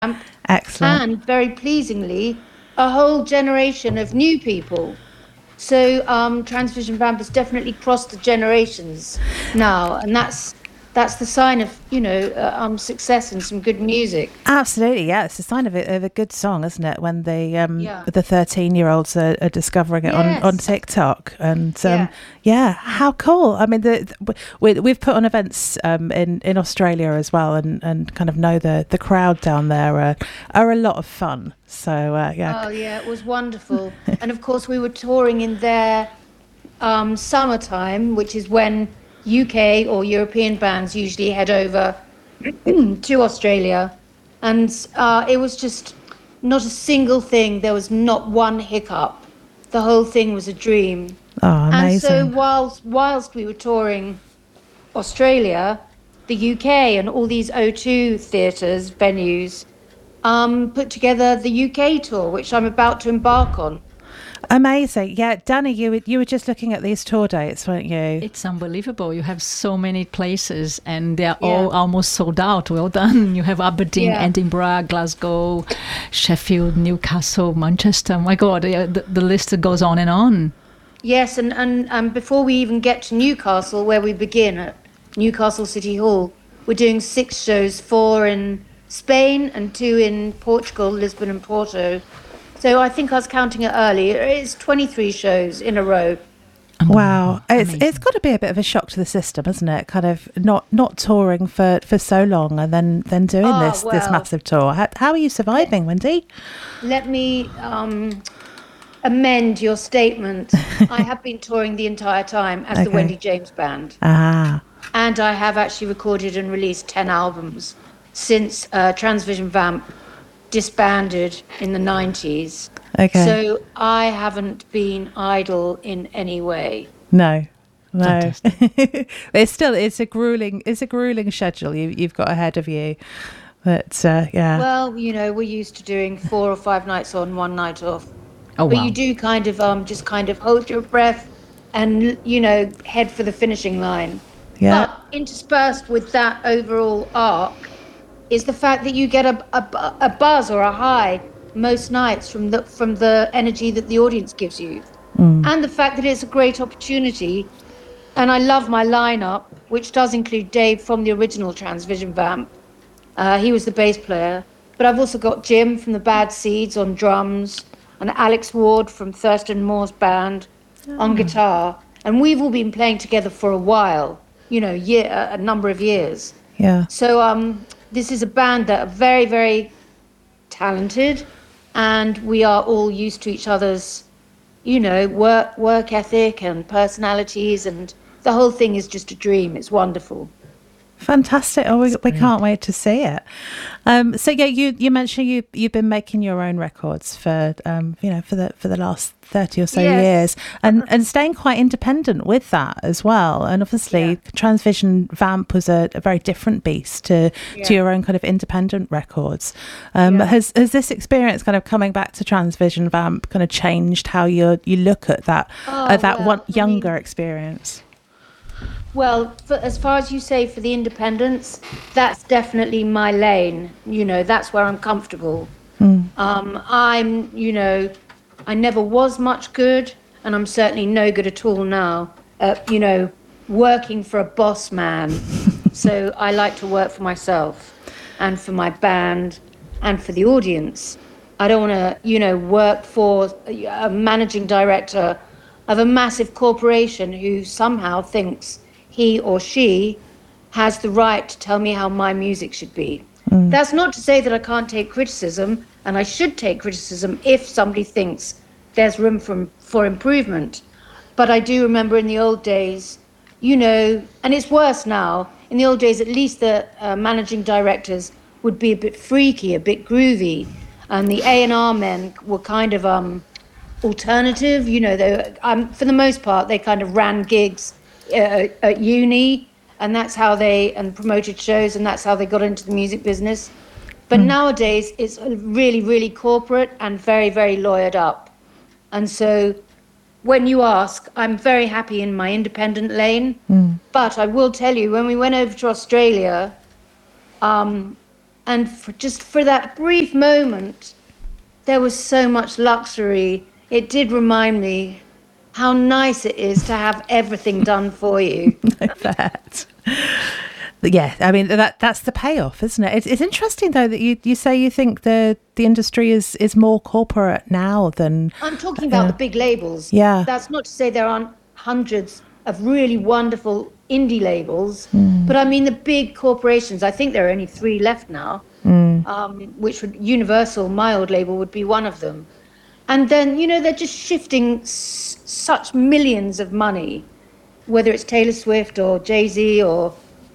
Excellent. and very pleasingly, a whole generation of new people. So Transvision Vamp has definitely crossed the generations now, and that's the sign of success and some good music. Absolutely, yeah. It's a sign of a good song, isn't it? When Yeah. the 13-year-olds are discovering it on Yes. TikTok, and Yeah. yeah, how cool. I mean, we've put on events in Australia as well, and kind of know the crowd down there are a lot of fun. So yeah. Oh yeah, it was wonderful. And of course, we were touring in their summertime, which is when UK or European bands usually head over to Australia. And it was just not a single thing. There was not one hiccup. The whole thing was a dream. Oh, And so amazing. whilst we were touring Australia, the UK, and all these O2 theatres, venues, put together the UK tour, which I'm about to embark on. Amazing. Yeah, Danny, you were just looking at these tour dates, weren't you? It's unbelievable. You have so many places and they're Yeah, all almost sold out. Well done. You have Aberdeen, yeah. Edinburgh, Glasgow, Sheffield, Newcastle, Manchester. My God, the list goes on and on. Yes, and before we even get to Newcastle, where we begin at Newcastle City Hall, we're doing 6 shows, 4 in Spain and 2 in Portugal, Lisbon and Porto. So I think I was counting it early. It's 23 shows in a row. Wow, Unbelievable. it's Amazing. got to be a bit of a shock to the system, isn't it? Kind of not touring for so long, and then doing Ah, this well, massive tour. How are you let, surviving, Wendy? let me amend your statement. I have been touring the entire time as the Okay. Wendy James Band, Ah, and I have actually recorded and released 10 albums since Transvision Vamp disbanded in the 90s. okay. So I haven't been idle in any way. No, no. Fantastic. It's a grueling schedule you've got ahead of you. But yeah, Well, we're used to doing 4 or 5 nights on, one night off. Oh, But you wow. do kind of just kind of hold your breath and head for the finishing line. yeah. But interspersed with that overall arc is the fact that you get a buzz or a high most nights from the energy that the audience gives you, and the fact that it's a great opportunity. And I love my lineup, which does include Dave from the original Transvision Vamp. He was the bass player, but I've also got Jim from the Bad Seeds on drums, and Alex Ward from Thurston Moore's band on guitar. And we've all been playing together for a while, a number of years. Yeah. So this is a band that are very, very talented, and we are all used to each other's, work ethic and personalities, and the whole thing is just a dream. It's wonderful. Fantastic. Oh, we, That's we great. can't wait to see it. So yeah, you mentioned you've been making your own records for for the last 30 or so Yes. years, and staying quite independent with that as well. And obviously Yeah. Transvision Vamp was a very different beast to Yeah. your own kind of independent records. Yeah. Has this experience kind of coming back to Transvision Vamp kind of changed how you look at that Oh, that one well, I mean, younger experience? Well, as far as you say for the independents, that's definitely my lane. That's where I'm comfortable. I never was much good, and I'm certainly no good at all now at, working for a boss man. So I like to work for myself and for my band and for the audience. I don't want to, work for a managing director of a massive corporation who somehow thinks he or she has the right to tell me how my music should be. That's not to say that I can't take criticism, and I should take criticism if somebody thinks there's room for improvement. But I do remember in the old days, and it's worse now. In the old days, at least the managing directors would be a bit freaky, a bit groovy, and the A&R men were kind of alternative. For the most part, they kind of ran gigs at uni, and that's how and promoted shows, and that's how they got into the music business. But nowadays, it's really, really corporate and very, very lawyered up. And so when you ask, I'm very happy in my independent lane. But I will tell you, when we went over to Australia, And just for that brief moment, there was so much luxury. It did remind me how nice it is to have everything done for you. That. Yeah, I mean that's the payoff, isn't it? It's interesting though that you say you think the industry is more corporate now than. I'm talking about the big labels. Yeah, that's not to say there aren't hundreds of really wonderful indie labels, but I mean the big corporations. I think there are only 3 left now, which would Universal, my old label, would be one of them. And then they're just shifting such millions of money, whether it's Taylor Swift or Jay-Z or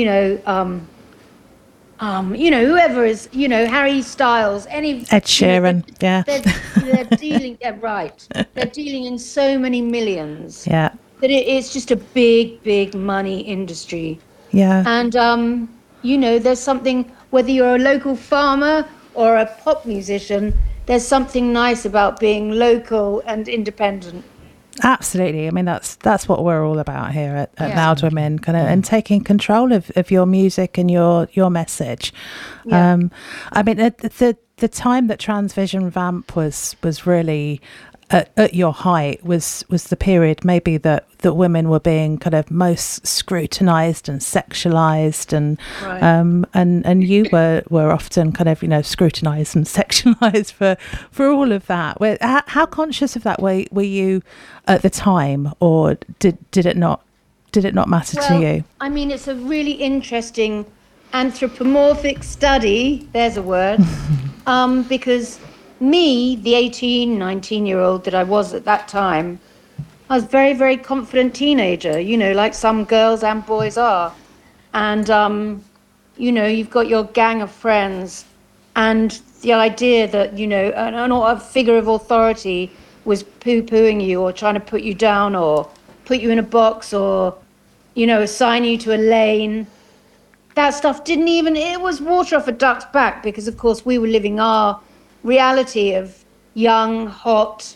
whoever is, Harry Styles, Ed Sheeran, they're dealing, right. They're dealing in so many millions. Yeah. That it's just a big, big money industry. Yeah. And, there's something, whether you're a local farmer or a pop musician, there's something nice about being local and independent. Absolutely. I mean, that's what we're all about here at Loud Women, kind of, and taking control of your music and your message. Yeah. I mean, the time that Transvision Vamp was really at your height was the period maybe that women were being kind of most scrutinized and sexualized, and right. And you were often kind of scrutinized and sexualized for all of that. How conscious of that were you at the time, or did it not matter to you? I mean, it's a really interesting anthropomorphic study, there's a word, because me, the 18, 19-year-old that I was at that time, I was a very, very confident teenager, like some girls and boys are. And, you've got your gang of friends, and the idea that, a figure of authority was poo-pooing you or trying to put you down or put you in a box or, assign you to a lane. That stuff it was water off a duck's back, because, of course, we were living our reality of young, hot,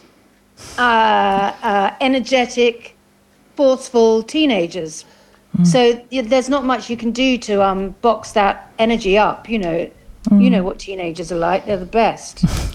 energetic, forceful teenagers. So there's not much you can do to box that energy up. You know what teenagers are like; they're the best.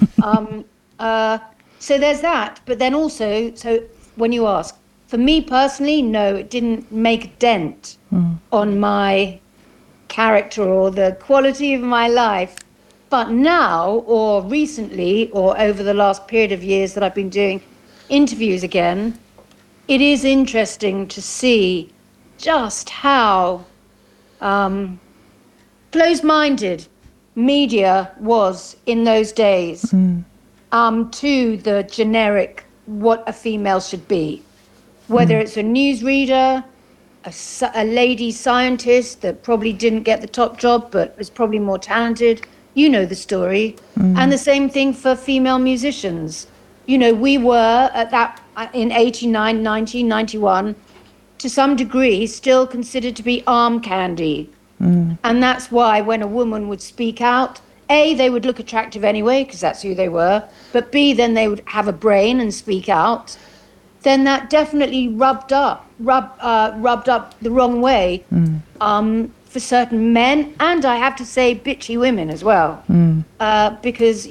So there's that. But then also, so when you ask, for me personally, no, it didn't make a dent on my character or the quality of my life. But now, or recently, or over the last period of years that I've been doing interviews again, it is interesting to see just how close-minded media was in those days to the generic what a female should be. Whether it's a newsreader, a lady scientist that probably didn't get the top job but was probably more talented. You know the story. And the same thing for female musicians. We were at that in 89, 1991, to some degree, still considered to be arm candy. And that's why when a woman would speak out, A, they would look attractive anyway, because that's who they were. But B, then they would have a brain and speak out. Then that definitely rubbed up the wrong way. For certain men, and I have to say bitchy women as well, because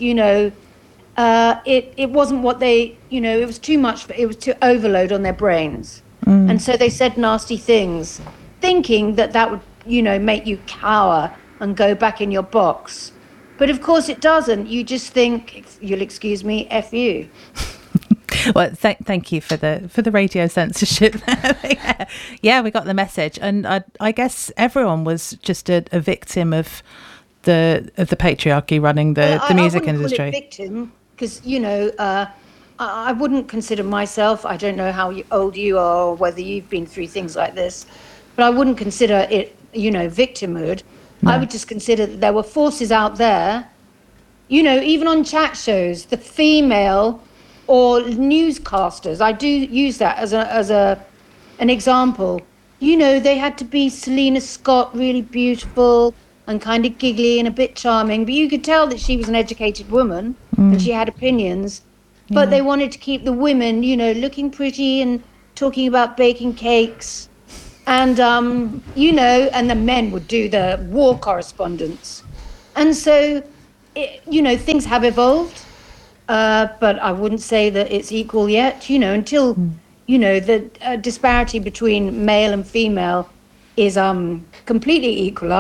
it wasn't what they it was too much, it was too overload on their brains, and so they said nasty things, thinking that would make you cower and go back in your box. But of course it doesn't. You just think, you'll excuse me, F you. Well, thank you for the radio censorship. Yeah, we got the message, and I guess everyone was just a victim of the patriarchy running the music industry. I wouldn't call it victim, because I wouldn't consider myself. I don't know how old you are, or whether you've been through things like this, but I wouldn't consider it victimhood. No. I would just consider that there were forces out there, even on chat shows, the female or newscasters. I do use that as an example. They had to be Selena Scott, really beautiful and kind of giggly and a bit charming, but you could tell that she was an educated woman and she had opinions. But they wanted to keep the women, looking pretty and talking about baking cakes. And, and the men would do the war correspondence. And so, things have evolved, but I wouldn't say that it's equal yet, until, the disparity between male and female is completely equalized.